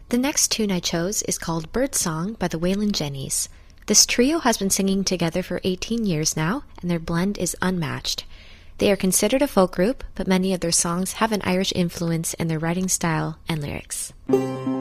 The next tune I chose is called Birdsong by the Waylon Jennys. This trio has been singing together for 18 years now, and their blend is unmatched. They are considered a folk group, but many of their songs have an Irish influence in their writing style and lyrics.